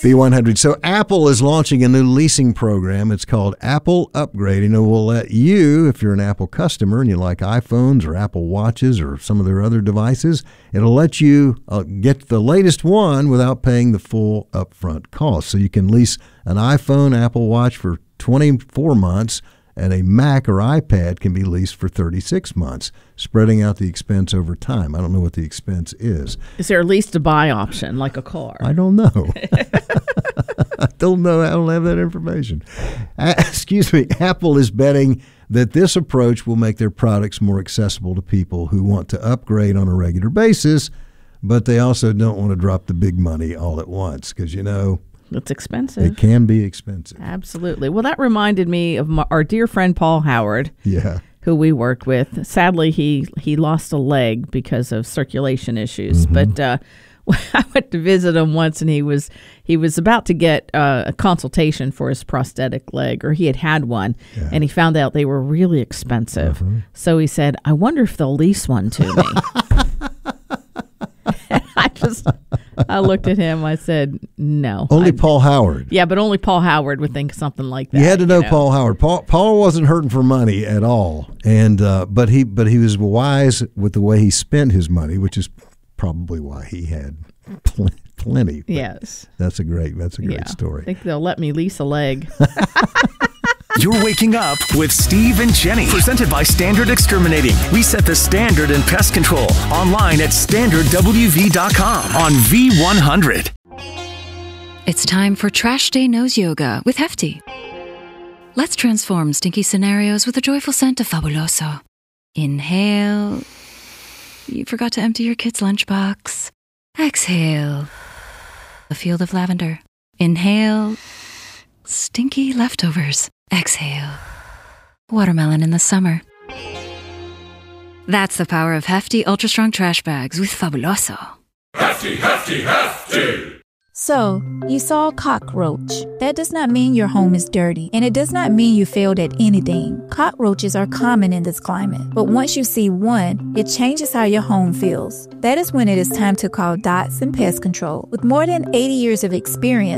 B100. So Apple is launching a new leasing program. It's called Apple Upgrade, and it will let you, if you're an Apple customer and you like iPhones or Apple Watches or some of their other devices, it'll let you get the latest one without paying the full upfront cost. So you can lease an iPhone, Apple Watch for 24 months, and a Mac or iPad can be leased for 36 months, spreading out the expense over time. I don't know what the expense is. Is there a lease-to-buy option, like a car? I don't know. I don't know. I don't have that information. Excuse me. Apple is betting that this approach will make their products more accessible to people who want to upgrade on a regular basis, but they also don't want to drop the big money all at once because, it's expensive. It can be expensive. Absolutely. Well, that reminded me of our dear friend Paul Howard, who we worked with. Sadly, he lost a leg because of circulation issues. Mm-hmm. But I went to visit him once, and he was about to get a consultation for his prosthetic leg, or he had one, and he found out they were really expensive. Mm-hmm. So he said, "I wonder if they'll lease one to me." I looked at him. I said, "No." Only Paul Howard. Yeah, but only Paul Howard would think something like that. You had to know Paul Howard. Paul wasn't hurting for money at all, and but he was wise with the way he spent his money, which is probably why he had plenty. Yes, that's a great story. I think they'll let me lease a leg. You're waking up with Steve and Jenny. Presented by Standard Exterminating. We set the standard in pest control. Online at standardwv.com on V100. It's time for Trash Day Nose Yoga with Hefty. Let's transform stinky scenarios with the joyful scent of Fabuloso. Inhale. You forgot to empty your kid's lunchbox. Exhale. A field of lavender. Inhale. Stinky leftovers. Exhale. Watermelon in the summer. That's the power of Hefty Ultra Strong Trash Bags with Fabuloso. Hefty, hefty, hefty! So, you saw a cockroach. That does not mean your home is dirty, and it does not mean you failed at anything. Cockroaches are common in this climate, but once you see one, it changes how your home feels. That is when it is time to call Dotson Pest Control. With more than 80 years of experience,